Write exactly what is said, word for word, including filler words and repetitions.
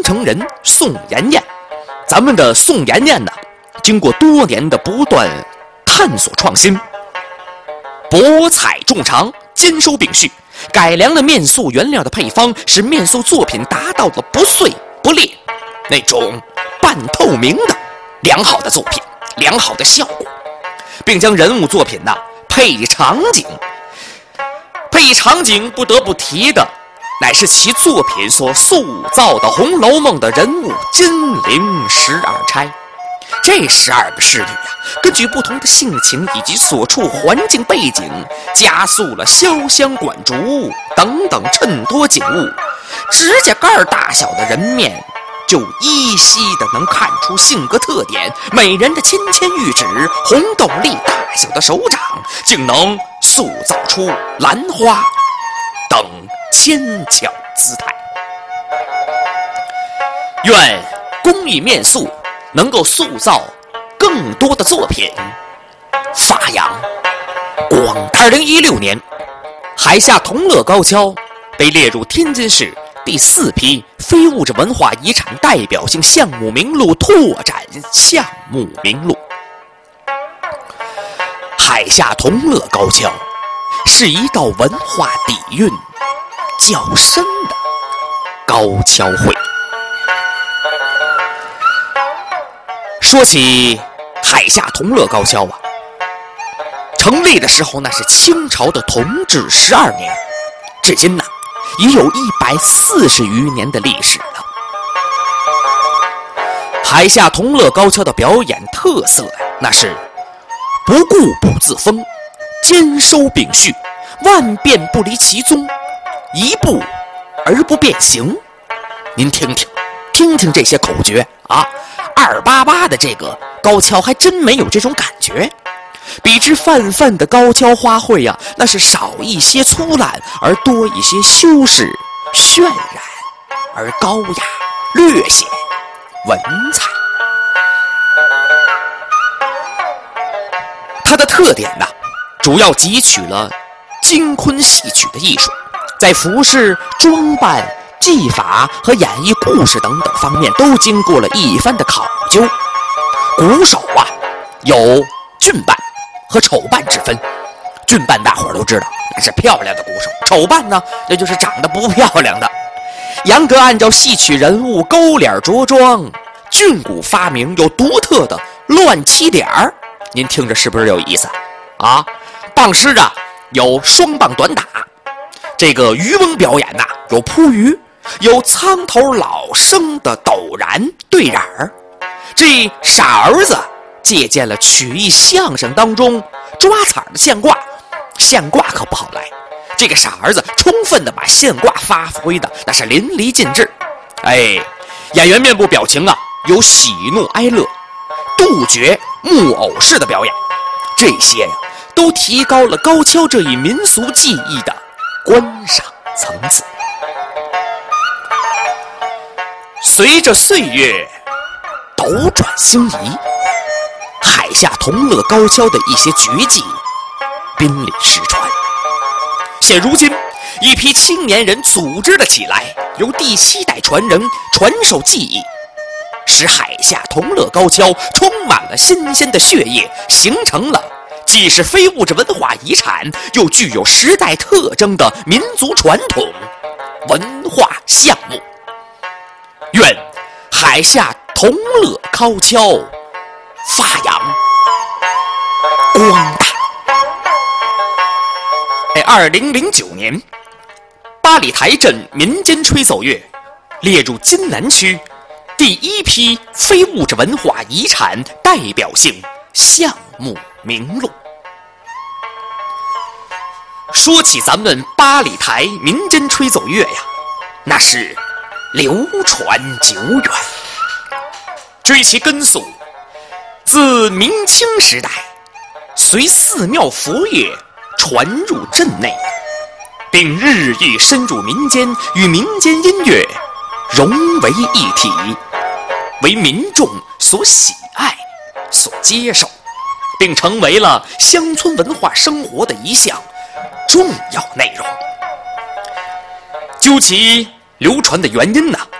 城人宋妍妍。咱们的宋妍妍呢，经过多年的不断探索创新，博采众长，兼收并蓄，改良了面塑原料的配方，使面塑作品达到了不碎不裂那种半透明的良好的作品，良好的效果，并将人物作品呢配场景。配场景不得不提的乃是其作品所塑造的《红楼梦》的人物金陵十二钗。这十二个侍女啊，根据不同的性情以及所处环境背景，加塑了潇湘管竹等等衬托景物，指甲盖大小的人面就依稀的能看出性格特点，美人的纤纤玉指，红豆粒大小的手掌，竟能塑造出兰花等纤巧姿态。愿工艺面塑能够塑造更多的作品，发扬光大。二零一六年，海下同乐高跷被列入天津市第四批非物质文化遗产代表性项目名录拓展项目名录。海下同乐高跷是一道文化底蕴较深的高跷会。说起海下同乐高跷啊，成立的时候那是清朝的同治十二年，至今呢已有一百四十余年的历史了。海下同乐高跷的表演特色呀，那是不固不自封，兼收并蓄，万变不离其宗，一步而不变形。您听听听听这些口诀啊，二八八的这个高跷还真没有这种感觉。比之泛泛的高跷花卉呀、啊，那是少一些粗烂，而多一些修饰，渲染而高雅，略显文采。它的特点呢，主要汲取了京昆戏曲的艺术，在服饰、装扮、技法和演绎故事等等方面都经过了一番的考究。鼓手啊，有俊扮和丑扮之分。俊扮大伙儿都知道，那是漂亮的鼓手；丑扮呢，那就是长得不漂亮的。严格按照戏曲人物勾脸着装，俊鼓发明有独特的乱七点儿。您听着是不是有意思啊？棒师啊，有双棒短打；这个渔翁表演呐、啊，有扑鱼，有苍头老生的陡然对染儿。这傻儿子借鉴了曲艺相声当中抓彩的现挂，现挂可不好来，这个傻儿子充分的把现挂发挥的那是淋漓尽致。哎，演员面部表情啊，有喜怒哀乐，杜绝木偶式的表演，这些呀、啊、都提高了高跷这一民俗技艺的观赏层次。随着岁月斗转星移，海下同乐高跷的一些绝技濒临失传。现如今，一批青年人组织了起来，由第七代传人传授技艺，使海下同乐高跷充满了新鲜的血液，形成了既是非物质文化遗产，又具有时代特征的民族传统文化项目。愿海下同乐高跷发扬光大。二零零九年，八里台镇民间吹奏乐列入津南区第一批非物质文化遗产代表性项目名录。说起咱们八里台民间吹奏乐呀，那是流传久远。追其根溯，自明清时代，随寺庙佛乐传入镇内，并日益深入民间，与民间音乐融为一体，为民众所喜爱、所接受，并成为了乡村文化生活的一项重要内容。究其流传的原因呢，